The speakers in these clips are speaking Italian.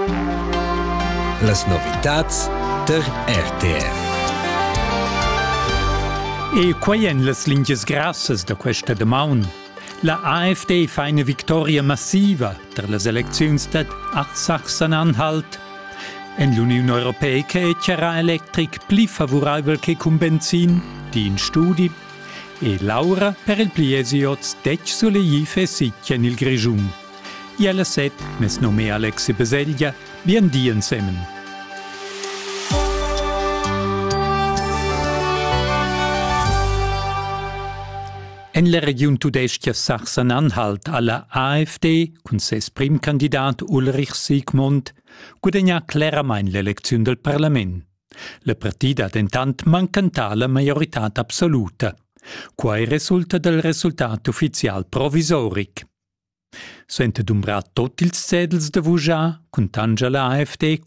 Las novitats der RTR. E quai en las linges grassas da questa damaun. La AfD fa una vittoria massiva per le elezioni da Sachsen-Anhalt. En l'Unione Europea che c'era electric pli favorevole che con benzin, di in studi, e Laura per il pliesioz dec sulle ife sitchen il Grigiun. E alla set, mes nome Alexi Beseglia, bien di insieme. En la region tudestia Sachsen-Anhalt alla AfD, con ses prim candidat Ulrich Siegmund, guadagna clarament l'elezione del Parlament. La partida ha intant mancantà la maggiorità assoluta, quai risulta del risultato ufficial provisoric. Suente dumbrar tot ils sedels de vujar, contanga la AfD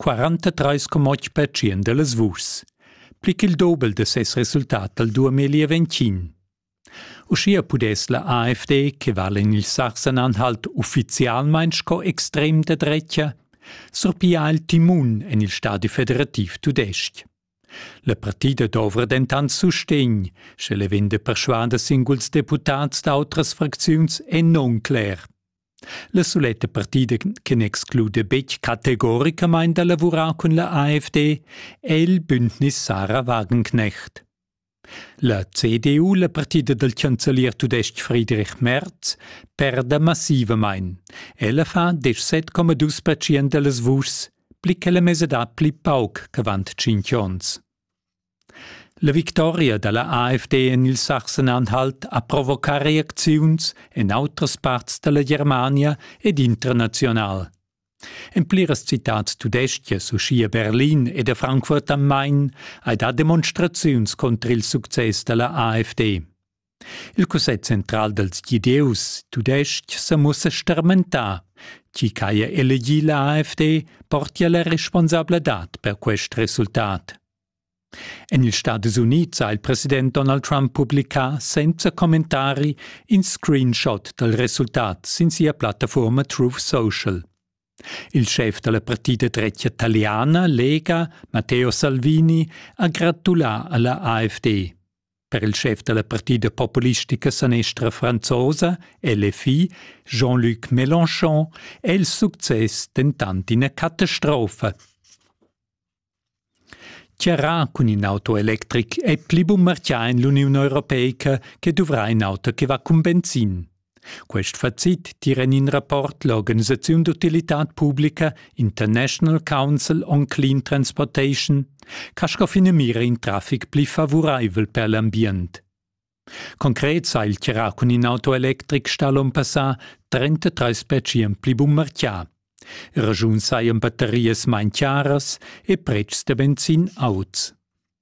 43,8% de las vus, plic il doppel de ses risultat al 2025. Uscia pudes la AfD, che vale in il Sachsen-Anhalt ufficialmein sco extrem de dreccia, sorpia il timun en il stadi federativ tudesc. La partida dovra dentant sustegn, se le vende persuada singuls deputats d'autras fracziuns e non cler. La soletta partida che ne exclude bec categoricamente da lavorare con la AfD è il Bündnis Sarah Wagenknecht. La CDU, la partida del cancellier tudesc Friedrich Merz, perde massivamente. Ella fa 17,2% delle vus, plica la mesedà pli pauc che vant 5 ans. La vittoria della AfD in il Sachsen-Anhalt ha provocato reazioni in altre parti della Germania ed internazionale. In pliras citats tudeschias, uscia Berlin e de Frankfurt am Main, ha da demonstraziuns contra il success della AfD. Il cosset central dels gideus tudesc se mussa stermentar. Chi caia elegi la AfD portia la responsabilitat per quest resultat. En il Stati Uniti ha il president Donald Trump publicà senza commentari in screenshot del risultat sin sia piattaforma Truth Social. Il chef della partita dreccia italiana, Lega, Matteo Salvini, ha gratulato alla AfD. Per il chef della partita populistica sinistra franzosa, LFI, Jean-Luc Mélenchon, è il successo tentante una catastrofe. Chiarà con in auto elettric è pli bun marcià in l'Unione Europea che dovrà in auto che va con benzin. Quest fazit tira in rapport l'Organizzazione d'Utilitat Pubblica International Council on Clean Transportation, che scofina mira in traffic pli favorevole per l'ambient. Concret sa il chiarà con in auto electric stalon passà 33% pli bun marcià. Ragiun saian batterias main chiaras e prezz de benzin auts.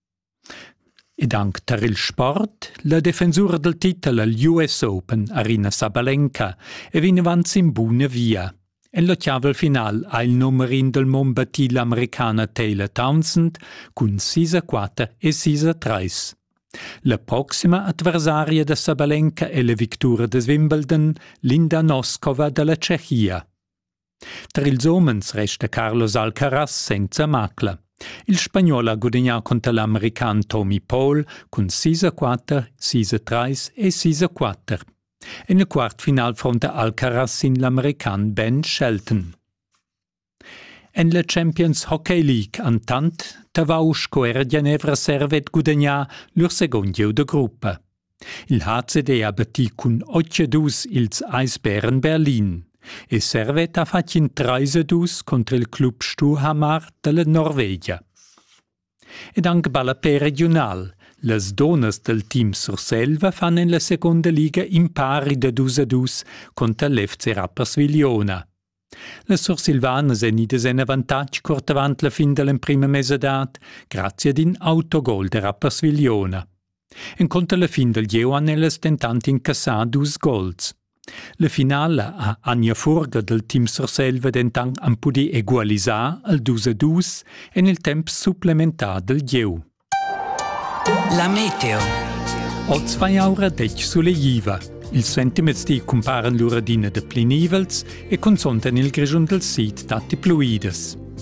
Ed anche per il sport, la difensura del titolo all'US Open, Aryna Sabalenka, e viene avanti in buona via. E lo chiave al final ha il numerin del monbatil americana Taylor Townsend con 6-4 e 6-3. La prossima avversaria de Sabalenka è la vittoria de Wimbledon, Linda Noskova della Cechia. Tra ils homens resta Carlos Alcaraz senza macla. Il spagnolo ha guadagnato contro l'americano Tommy Paul con 6-4, 6-3 e 6-4. E nel quarto finale fronte Alcaraz in l'americano Ben Shelton. En la Champions Hockey League antant Tavausch era Ginevra servet guadagnar lur secondio de gruppa. Il HCD ha battit con 8-2 ils Eisbären Berlin. E Servet ha fatto in 3-2 contro il club Stuhamar della Norvegia. Ed anche balla per regional, le donne del team Surselva fanno in la seconda liga in pari da 2-2 contro l'FC Rapperswil-Jona. Le Sursilvane sono in vantaggio corto avanti la fin della prima mesedat, grazie ad un autogol da Rapperswil-Jona. E contro la fin del Geo hanno le tentanti incassare 2 gols. La finale a Anja Furga del team Surselva dentan han pudi egualisar al 2-2 e nel tempo supplementar del Geu. La meteo. O 2 ore dec sulle Jiva. Il sentimenti comparan l'uradina de plinivels e consontano il grigion del sit dati pluides.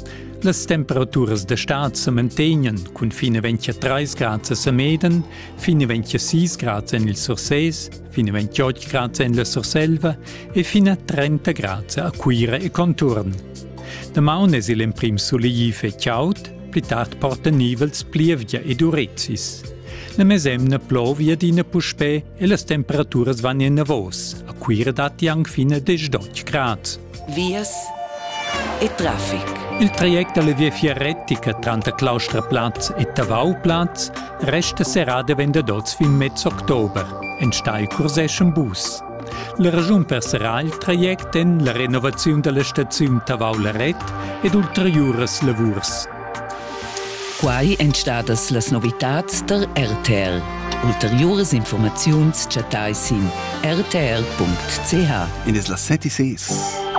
Las temperaturas de stat se mantegnan, cun fina 23 grads a Sameden, fina 26 grads en il Surses, fina 28 grads en la Surselva e fina 30 grads a Cuira e Conturn. Damaun es il imprim soliv e chaud, pli tard porta nivels plievgia ed urezis. La mesemna plovia d'ina puspè e las temperaturas van in navos, a Cuira dati ang fina 18 grads. Vias e traffic. Il traject alla via Fierrettica tra Klaustraplatz e Tavauplatz resta serrada vendadots fin mezz october, en stai curseschen bus. La ragione per serrar il traject è la renovazione della stazione Tavau-Laret ed ulteriores lavurs. Quai entstadas las novitats der RTR. Ulteriores informaziuns chatais in rtr.ch. In es las 7:06.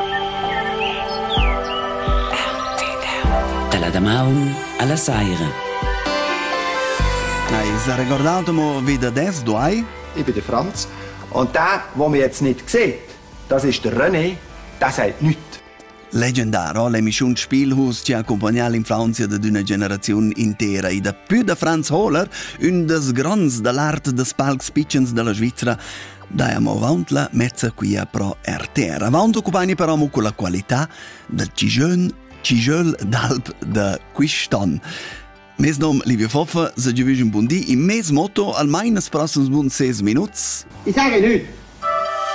Dalla Damaun alla Saira. Nein, se ricordatemo wieder des, du hai? Ich bin der Franz. Und der, den man jetzt nicht sieht, das ist der René, der sagt nichts. Leggendaro, l'emission Spielhus ci accompagna l'infanzia di una generazione intera e da più da Franz Hohler, un des grands dell'arte des palcs pitchens della Svizzera, daiamo avanti la mezza qui a pro RTR. Avanti occupani però con la qualità del Cigel d'Alp de Quiston. Mes nom Livio Foffa, se giuvisce un buon dì, in mes motto almeno prossimi 6 minuti. Ich sage nichts.